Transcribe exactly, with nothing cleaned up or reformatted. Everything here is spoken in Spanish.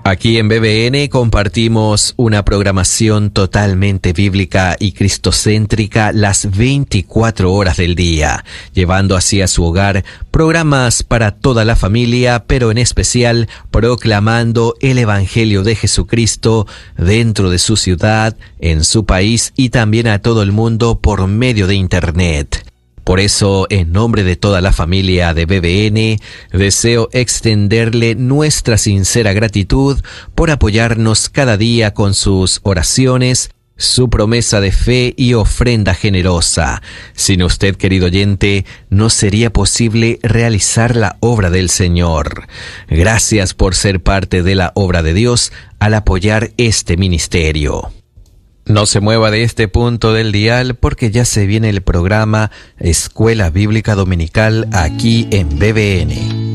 Aquí en B B N compartimos una programación totalmente bíblica y cristocéntrica las veinticuatro horas del día, llevando así a su hogar programas para toda la familia, pero en especial proclamando el Evangelio de Jesucristo dentro de su ciudad, en su país y también a todo el mundo por medio de Internet. Por eso, en nombre de toda la familia de B B N, deseo extenderle nuestra sincera gratitud por apoyarnos cada día con sus oraciones, su promesa de fe y ofrenda generosa. Sin usted, querido oyente, no sería posible realizar la obra del Señor. Gracias por ser parte de la obra de Dios al apoyar este ministerio. No se mueva de este punto del dial porque ya se viene el programa Escuela Bíblica Dominical aquí en B B N.